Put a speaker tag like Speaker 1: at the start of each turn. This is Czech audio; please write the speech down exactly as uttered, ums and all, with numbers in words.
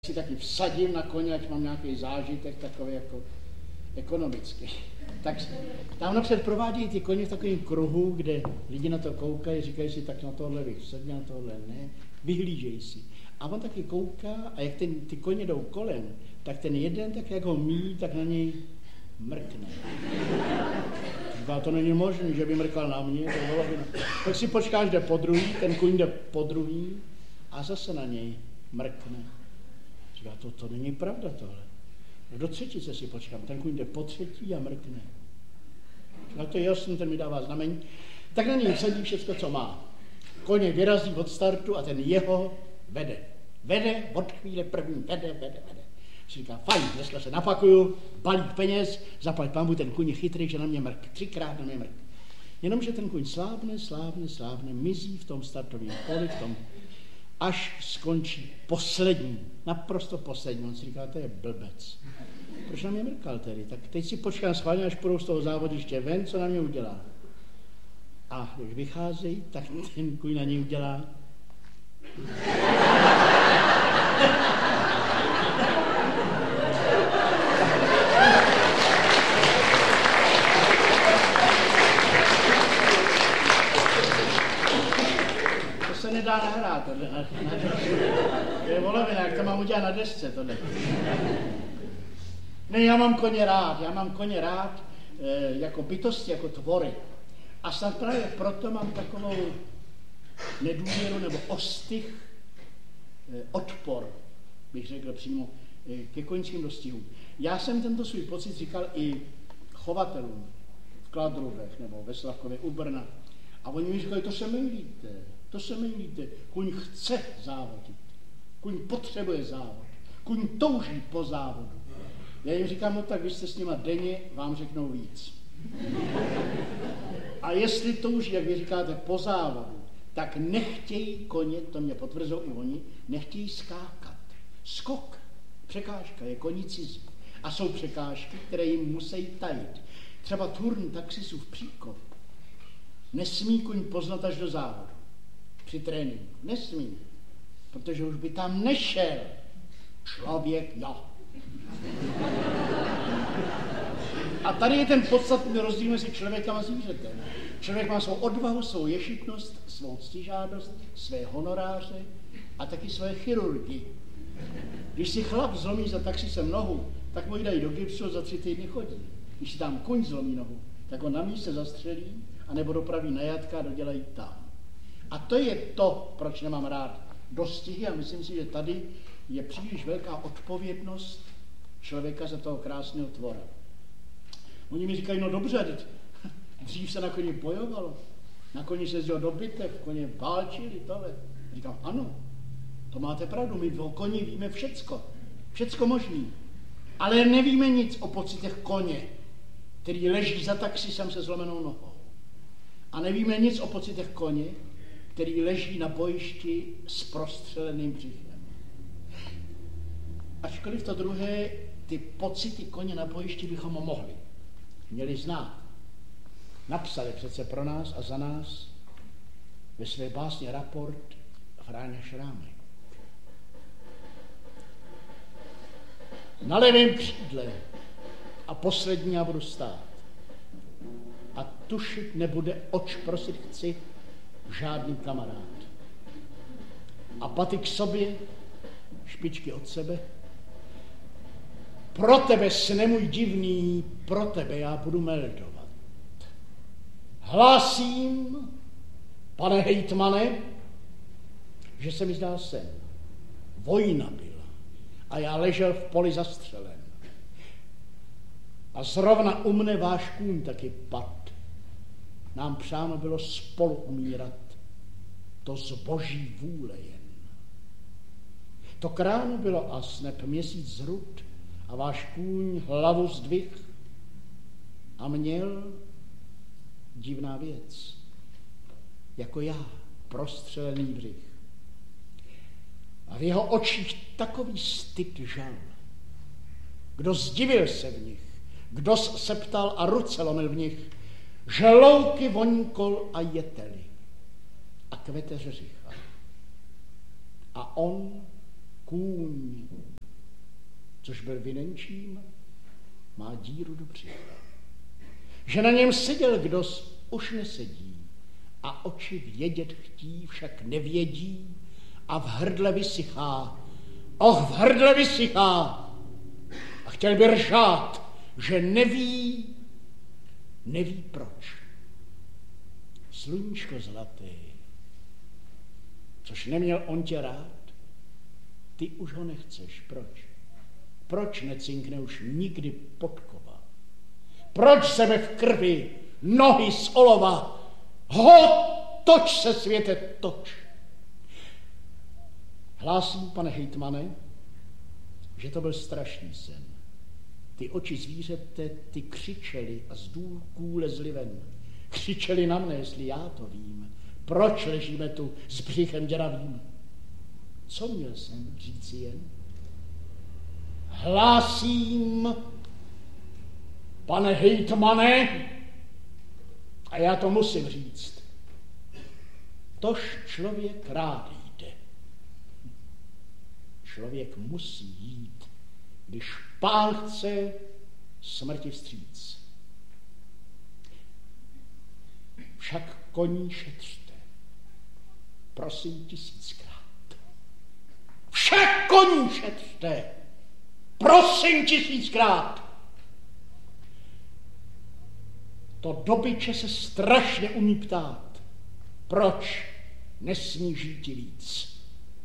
Speaker 1: si taky vsadím na koně, ať mám nějaký zážitek takový jako ekonomický. Tak tam napřed provádějí ty koně v takovém kruhu, kde lidi na to koukají, říkají si, tak na tohle bych sedl, na tohle ne, vyhlížejí si. A on taky kouká a jak ten, ty koně jdou kolem, tak ten jeden, tak jak ho míjí, tak na něj mrkne. Říká, to není možné, že by mrkal na mě, to bylo by... Tak si počkáš, jde po druhý, ten kuň jde po druhý a zase na něj mrkne. Říká, to, to není pravda tohle. No do třetice si počkám, ten kuň jde po třetí a mrkne. Říká, to je jasný, ten mi dává znamení. Tak na něj sedí všecko, co má. Koně vyrazí od startu a ten jeho vede. Vede od chvíle první, vede, vede, vede. Říká, fajn, dneska se napakuju, balík peněz, zaplať pambu, ten kuň je chytrý, že na mě mrk, třikrát na mě mrk. Jenomže ten kuň slábne, slábne, slábne, mizí v tom startovém poli, v tom, až skončí poslední, naprosto poslední. On si říká, to je blbec. Proč na mě mrkal tedy? Tak teď si počkám schválně, až půjdou z toho závodiště ven, co na mě udělá. A když vycházejí, tak ten kuň na něj udělá. To se nedá nahrát, tohle. Na, na, to je volovina, jak to mám udělat na desce, tohle. Ne, já mám koně rád, já mám koně rád e, jako bytosti, jako tvory. A snad právě proto mám takovou nedůvěru nebo ostych, e, odpor, bych řekl přímo, e, ke koňským dostihům. Já jsem tento svůj pocit říkal i chovatelům v Kladrubech nebo ve Slavkově u Brna. A oni mi říkali, to se mýlíte, to se mýlíte. Kuň chce závodit, kuň potřebuje závod, kuň touží po závodu. Já jim říkám, no tak vy jste s nima denně, vám řeknou víc. A jestli touží, jak vy říkáte, po závodu, tak nechtějí koně, to mě potvrzují i oni, nechtějí skákat. Skok, překážka je konicizm. A jsou překážky, které jim musí tajit. Třeba turn taxisův příkop nesmí kuň poznat až do závodu. Při tréninku. Nesmí. Protože už by tam nešel člověk, jo. A tady je ten podstatný rozdíl mezi člověkem a zvířetem. Člověk má svou odvahu, svou ješitnost, svou ctižádost, své honoráře a taky své chirurgy. Když si chlap zlomí za taxisem nohu, tak mu ji dají do gipsu a za tři týdny chodí. Když si tam kuň zlomí nohu, tak ho na místě zastřelí anebo dopraví na jatka a dodělají tam. A to je to, proč nemám rád dostihy a myslím si, že tady je příliš velká odpovědnost člověka za toho krásného tvora. Oni mi říkají, no dobře, dřív se na koni bojovalo, na koni se jezdilo do bitev, koně válčili, tohle. Říkám, ano, to máte pravdu, my o koni víme všecko, všecko možný, ale nevíme nic o pocitech koně, který leží za taxisem se zlomenou nohou. A nevíme nic o pocitech koně, který leží na bojišti s prostřeleným břichem. Ačkoliv to druhé, ty pocity koně na bojišti bychom mohli, měli znát. Napsali přece pro nás a za nás ve své básně Raport Fráňa Šrámek. Na levém křídle a poslední já budu stát. A tušit nebude, oč prosit chci, žádný kamarád. A paty k sobě, špičky od sebe. Pro tebe, sne můj divný, pro tebe já budu meldovat. Hlásím, pane hejtmane, že se mi zdá sen. Vojna byla a já ležel v poli zastřelen. A zrovna u mne váš kůň taky pad. Nám přáno bylo spolu umírat, to z boží vůle jen. To k ránu bylo a snep měsíc zrud a váš kůň hlavu zdvih a měl divná věc, jako já, prostřelený břich. A v jeho očích takový styd žal. Kdo zdivil se v nich, kdo se ptal a ruce lomil v nich, želouky voníkol a jeteli a kveteře řicha. A on kůň, což byl vynenčím, má díru do břicha. Že na něm seděl kdos, už nesedí a oči vědět chtí, však nevědí a v hrdle vysychá. Och, v hrdle vysychá a chtěl by ržát, že neví, neví proč. Sluníčko zlaté, což neměl on tě rád, ty už ho nechceš. Proč? Proč necinkne už nikdy podkova? Proč sebe v krvi, nohy z olova? Ho, toč se světe, toč. Hlásím, pane hejtmane, že to byl strašný sen. Ty oči zvířete, ty křičeli a z důlků lezli ven. Křičeli na mne, jestli já to vím. Proč ležíme tu s břichem děravým? Co měl jsem říci jen? Hlásím, pane hejtmane, a já to musím říct, tož člověk rád jde. Člověk musí jít, když pán chce smrti vstříc. Však koní šetřte, prosím tisíckrát. Však koní šetřte, prosím tisíckrát. To dobyče se strašně umí ptát, proč nesmí žít víc.